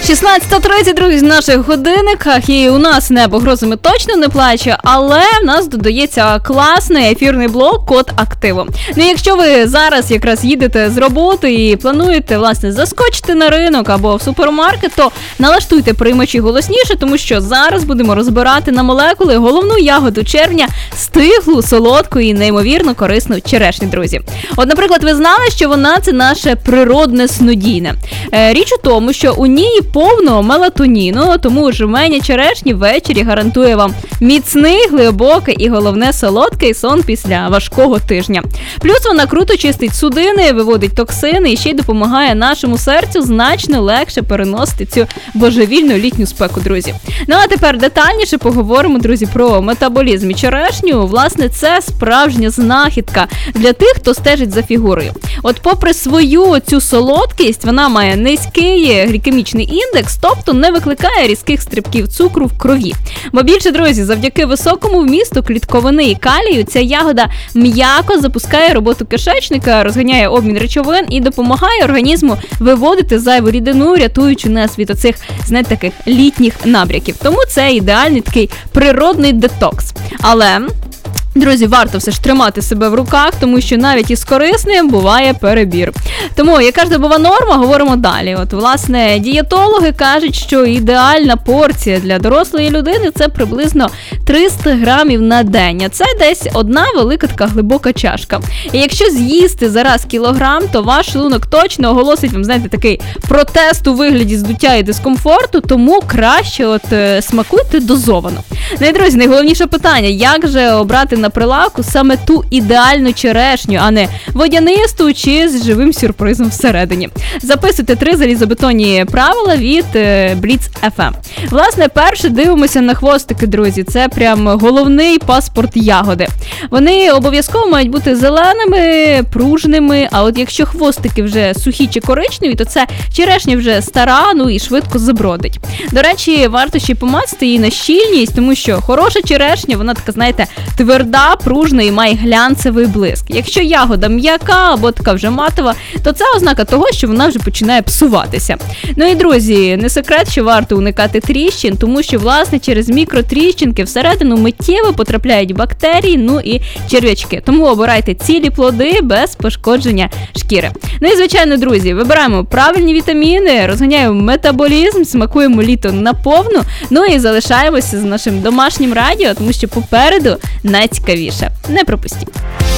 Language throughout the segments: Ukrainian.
16:30, друзі, в наших годинниках, і у нас небо грозами точно не плаче, але в нас додається класний ефірний блок «Код активу». Ну, якщо ви зараз якраз їдете з роботи і плануєте, власне, заскочити на ринок або в супермаркет, то налаштуйте приймачі голосніше, тому що зараз будемо розбирати на молекули головну ягоду червня – стиглу, солодку і неймовірно корисну черешню, друзі. От, наприклад, ви знали, що вона – це наше природне снодійне. Річ у тому, що у ній повно мелатоніну, тому жменя черешні ввечері гарантує вам міцний, глибокий і, головне, солодкий сон після важкого тижня. Плюс вона круто чистить судини, виводить токсини і ще й допомагає нашому серцю значно легше переносити цю божевільну літню спеку, друзі. Ну а тепер детальніше поговоримо, друзі, про метаболізм і черешню. Власне, це справжня знахідка для тих, хто стежить за фігурою. От попри свою цю солодкість, вона має низький глікемічний індекс, тобто не викликає різких стрибків цукру в крові. Бо більше, друзі, завдяки високому вмісту клітковини і калію ця ягода м'яко запускає роботу кишечника, розганяє обмін речовин і допомагає організму виводити зайву рідину, рятуючи нас від оцих, знаєте, таких літніх набряків. Тому це ідеальний такий природний детокс. Але... друзі, варто все ж тримати себе в руках, тому що навіть із корисним буває перебір. Тому, яка ж добова норма, говоримо далі. От, власне, дієтологи кажуть, що ідеальна порція для дорослої людини – це приблизно 300 грамів на день. А це десь одна велика така глибока чашка. І якщо з'їсти зараз кілограм, то ваш шлунок точно оголосить вам, знаєте, такий протест у вигляді здуття і дискомфорту, тому краще смакуйте дозовано. Ну і, друзі, найголовніше питання – як же обрати на прилавку саме ту ідеальну черешню, а не водянисту чи з живим сюрпризом всередині. Записуйте 3 залізобетонні правила від Blitz FM. Власне, перше дивимося на хвостики, друзі. Це прям головний паспорт ягоди. Вони обов'язково мають бути зеленими, пружними, а от якщо хвостики вже сухі чи коричневі, то це черешня вже стара, ну і швидко забродить. До речі, варто ще помацати її на щільність, тому що хороша черешня, вона така, знаєте, тверда, пружна і має глянцевий блиск. Якщо ягода м'яка або така вже матова, то це ознака того, що вона вже починає псуватися. Ну і, друзі, не секрет, що варто уникати тріщин, тому що, власне, через мікротріщинки всередину миттєво потрапляють бактерії, ну і черв'ячки. Тому обирайте цілі плоди без пошкодження шкіри. Ну і, звичайно, друзі, вибираємо правильні вітаміни, розганяємо метаболізм, смакуємо літо наповну, ну і залишаємося з нашим домашнім радіо, тому що попереду найцікавіше. Не пропустіть.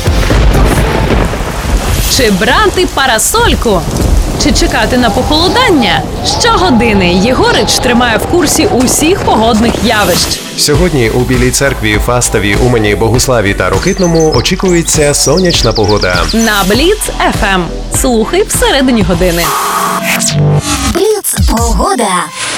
Чи брати парасольку? Чи чекати на похолодання? Щогодини Єгорич тримає в курсі усіх погодних явищ. Сьогодні у Білій Церкві, Фастові, Умані, Богуславі та Рокитному очікується сонячна погода. На Blitz FM. Слухай всередині години. Blitz погода.